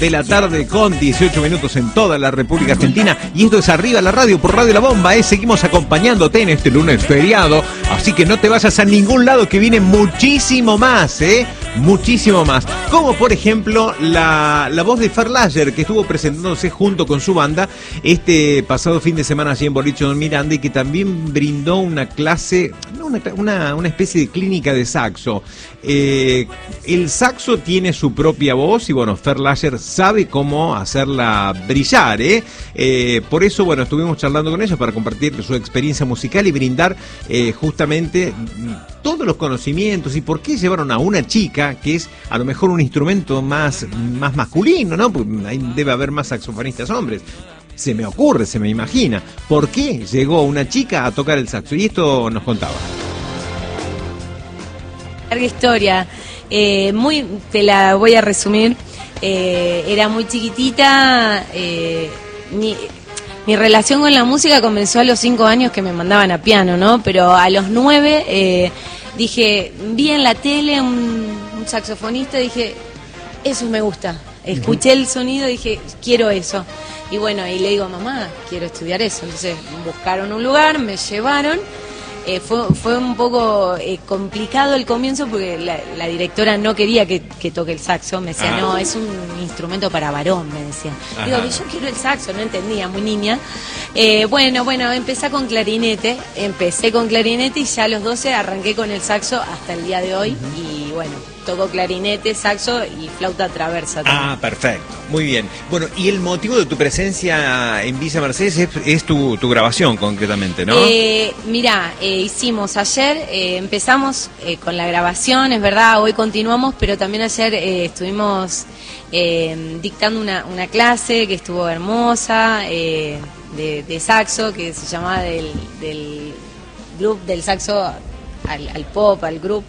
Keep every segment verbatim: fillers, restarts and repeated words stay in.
de la tarde con dieciocho minutos en toda la República Argentina. Y esto es Arriba la Radio por Radio La Bomba, ¿eh? Seguimos acompañándote en este lunes feriado, así que no te vayas a ningún lado, que viene muchísimo más, ¿eh? Muchísimo más. Como por ejemplo la, la voz de Fer Lager, que estuvo presentándose junto con su banda este pasado fin de semana allí en Boliche Don Miranda, y que también brindó una clase, una, una, una especie de clínica de saxo. Eh, el saxo tiene su propia voz y bueno, Fer Lager sabe cómo hacerla brillar, ¿eh? Eh, por eso, bueno, estuvimos charlando con ella para compartir su experiencia musical y brindar eh, justamente todos los conocimientos y por qué llevaron a una chica, que es a lo mejor un instrumento más, más masculino, ¿no? Porque ahí debe haber más saxofonistas hombres. Se me ocurre, se me imagina. ¿Por qué llegó una chica a tocar el saxo? Y esto nos contaba. Larga historia, eh, muy, te la voy a resumir. Eh, era muy chiquitita, eh, mi, mi relación con la música comenzó a los cinco años que me mandaban a piano, ¿no? Pero a los nueve eh, dije, vi en la tele un, un saxofonista, dije, eso me gusta. Escuché el sonido y dije, quiero eso. Y bueno, y le digo, mamá, quiero estudiar eso. Entonces buscaron un lugar, me llevaron. Eh, fue, fue un poco eh, complicado el comienzo porque la, la directora no quería que, que toque el saxo. Me decía, ah. no, es un instrumento para varón, me decía. Ajá. Digo, yo quiero el saxo, no entendía, muy niña. Eh, bueno, bueno, empecé con clarinete, empecé con clarinete y ya a los doce arranqué con el saxo hasta el día de hoy. Uh-huh. Y bueno, toco clarinete, saxo y flauta traversa también. Ah, perfecto, muy bien. Bueno, y el motivo de tu presencia en Villa Mercedes es, es tu, tu grabación concretamente, ¿no? Eh, mirá, eh, hicimos ayer, eh, empezamos eh, con la grabación, es verdad, hoy continuamos, pero también ayer eh, estuvimos eh, dictando una, una clase que estuvo hermosa, eh, de, de saxo, que se llamaba del, del grupo, del saxo al, al pop, al grupo.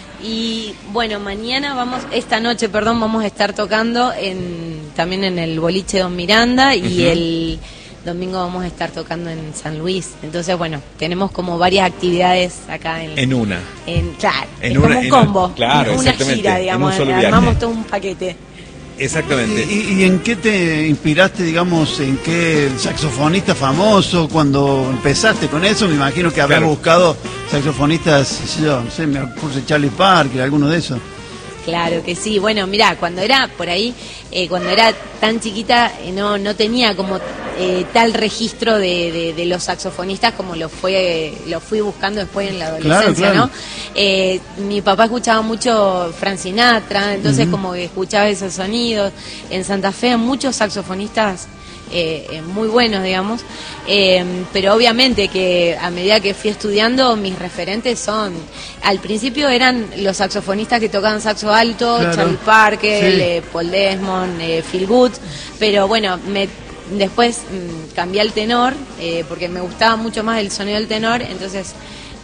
Y bueno, mañana vamos, esta noche, perdón, vamos a estar tocando en, también en el Boliche Don Miranda y uh-huh. el domingo vamos a estar tocando en San Luis. Entonces, bueno, tenemos como varias actividades acá en... En una. En, claro, en es una, como un combo, una, claro, una gira, digamos, armamos todo un paquete. Exactamente. ¿Y, y en qué te inspiraste, digamos, en qué saxofonista famoso cuando empezaste con eso? Me imagino que habrás claro. buscado saxofonistas, yo no sé, me puse Charlie Parker, alguno de esos. Claro que sí. Bueno, mirá, cuando era por ahí, eh, cuando era tan chiquita, eh, no no tenía como eh, tal registro de, de, de los saxofonistas como lo fue eh, lo fui buscando después en la adolescencia, claro, claro. ¿no? Eh, mi papá escuchaba mucho Frank Sinatra, entonces uh-huh. como que escuchaba esos sonidos. En Santa Fe muchos saxofonistas Eh, eh, muy buenos, digamos, eh, pero obviamente que a medida que fui estudiando, mis referentes son, al principio eran los saxofonistas que tocaban saxo alto, claro. Charlie Parker, sí. eh, Paul Desmond, eh, Phil Good, pero bueno, me, después mmm, cambié al tenor, eh, porque me gustaba mucho más el sonido del tenor, entonces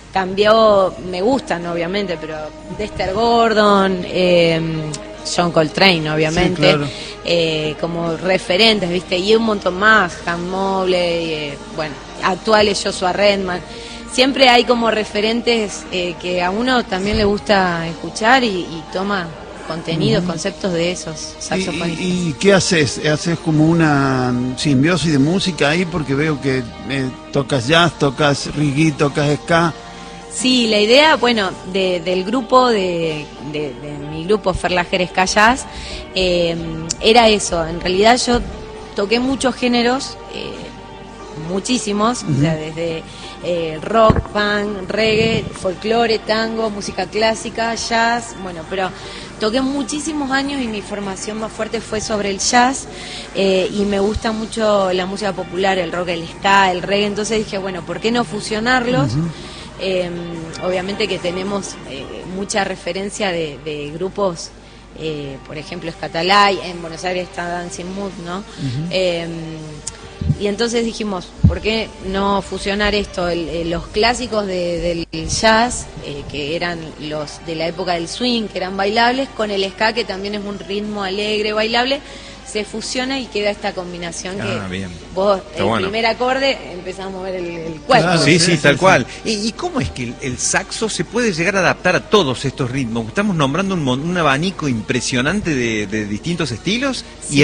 cambió, me gustan obviamente, pero Dexter Gordon, eh, John Coltrane, obviamente, sí, claro. eh, como referentes, ¿viste? Y un montón más, Han Mobley, eh, bueno, actuales Joshua Redman. Siempre hay como referentes eh, que a uno también le gusta escuchar y, y toma contenidos, uh-huh. conceptos de esos saxofonistas. ¿Y, y qué haces? ¿Haces como una simbiosis de música ahí? Porque veo que eh, tocas jazz, tocas reggae, tocas ska. Sí, la idea, bueno, de, del grupo, de, de, de mi grupo Fer Lager Ska Jazz, eh, era eso. En realidad yo toqué muchos géneros, eh, muchísimos, uh-huh. o sea, desde eh, rock, punk, reggae, folclore, tango, música clásica, jazz, bueno, pero toqué muchísimos años y mi formación más fuerte fue sobre el jazz eh, y me gusta mucho la música popular, el rock, el ska, el reggae, entonces dije, bueno, ¿por qué no fusionarlos? Uh-huh. Eh, obviamente que tenemos eh, mucha referencia de, de grupos, eh, por ejemplo, Scatalay, en Buenos Aires está Dancing Mood, ¿no? Uh-huh. Eh, y entonces dijimos, ¿por qué no fusionar esto? El, eh, los clásicos de, del jazz, eh, que eran los de la época del swing, que eran bailables, con el ska, que también es un ritmo alegre, bailable, se fusiona y queda esta combinación ah, que bien. Vos, está el bueno. primer acorde, empezás a mover el, el cuerpo. Claro, sí, sí, sí, tal sí, cual. Sí. ¿Y, ¿Y cómo es que el, el saxo se puede llegar a adaptar a todos estos ritmos? Estamos nombrando un, un abanico impresionante de, de distintos estilos. Sí. Y